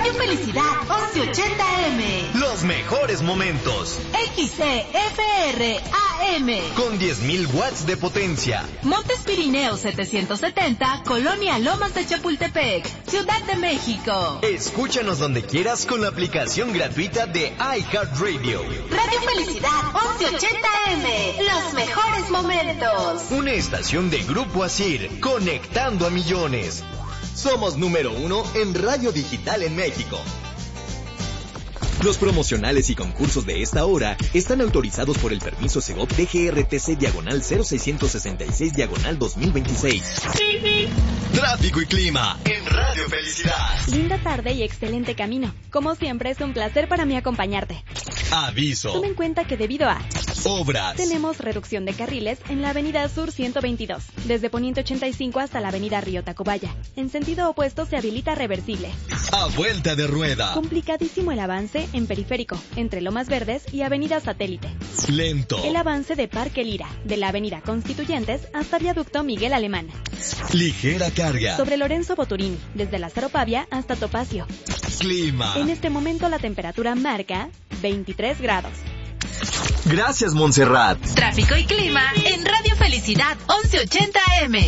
Radio Felicidad 1180M. Los mejores momentos. XCFR AM. Con 10.000 watts de potencia. Montes Pirineos 770, Colonia Lomas de Chapultepec, Ciudad de México. Escúchanos donde quieras con la aplicación gratuita de iHeartRadio. Radio Felicidad 1180M. Los mejores momentos. Una estación de Grupo Asir, conectando a millones. Somos número 1 en radio digital en México. Los promocionales y concursos de esta hora están autorizados por el permiso Segov DGRTC/0666/2026. Tráfico y clima en Radio Felicidad. Linda tarde y excelente camino. Como siempre, es un placer para mí acompañarte. Aviso. Toma en cuenta que debido a obras, tenemos reducción de carriles en la avenida Sur 122, desde Poniente 85 hasta la avenida Río Tacubaya. En sentido opuesto se habilita reversible. A vuelta de rueda. Complicadísimo el avance en Periférico, entre Lomas Verdes y avenida Satélite. Lento. El avance de Parque Lira, de la avenida Constituyentes hasta Viaducto Miguel Alemán. Ligera carga. Sobre Lorenzo Boturini, desde Lázaro Pavia hasta Topacio. Clima. En este momento la temperatura marca 23 grados. Gracias, Montserrat. Tráfico y clima en Radio Felicidad 1180M.